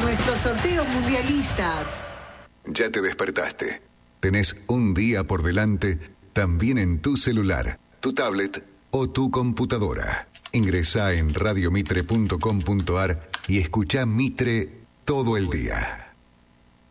nuestros sorteos mundialistas. Ya te despertaste. Tenés un día por delante, también en tu celular, tu tablet o tu computadora. Ingresá en radiomitre.com.ar y escuchá Mitre todo el día.